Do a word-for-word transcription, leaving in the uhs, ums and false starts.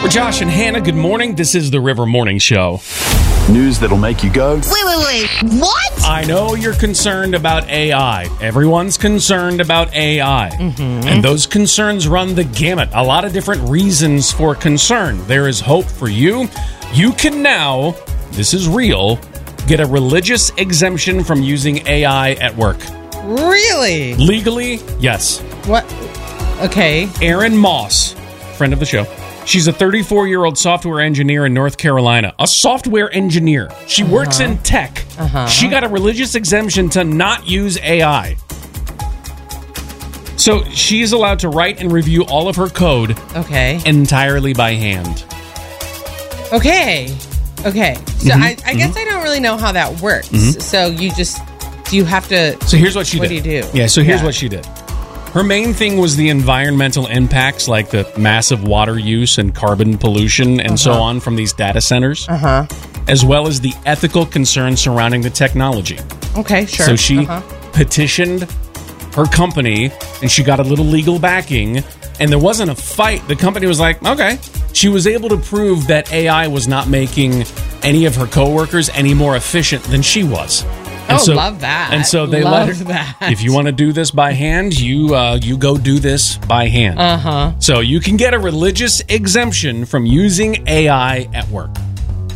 We're Josh and Hannah. Good morning. This is the River Morning Show. News that'll make you go, Wait, wait, wait. What? I know you're concerned about A I. Everyone's concerned about A I. Mm-hmm. And those concerns run the gamut. A lot of different reasons for concern. There is hope for you. You can now, this is real, get a religious exemption from using A I at work. Really? Legally, yes. What? Okay. Erin Moss, friend of the show. She's a thirty-four-year-old software engineer in North Carolina. A software engineer. She uh-huh. works in tech. Uh-huh. She got a religious exemption to not use A I. So she is allowed to write and review all of her code Okay. entirely by hand. Okay. Okay. So Mm-hmm. I, I guess I don't really know how that works. Mm-hmm. So you just, do you have to... So here's what she what did. What do you do? Yeah, so here's Yeah. what she did. Her main thing was the environmental impacts, like the massive water use and carbon pollution and uh-huh. so on from these data centers, uh-huh. as well as the ethical concerns surrounding the technology. Okay, sure. So she uh-huh. petitioned her company, and she got a little legal backing, and there wasn't a fight. The company was like, okay. She was able to prove that A I was not making any of her coworkers any more efficient than she was. And oh, so, love that. And so they love let her, that. if you want to do this by hand, you uh, you go do this by hand. Uh-huh. So you can get a religious exemption from using A I at work.